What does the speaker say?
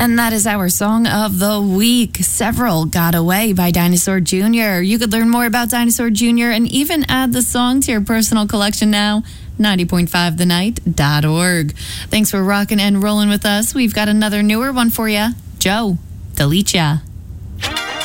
And that is our song of the week. Several Got Away by Dinosaur Jr. You could learn more about Dinosaur Jr. and even add the song to your personal collection now. 90.5thenight.org. Thanks for rocking and rolling with us. We've got another newer one for you. Joe, Delicia.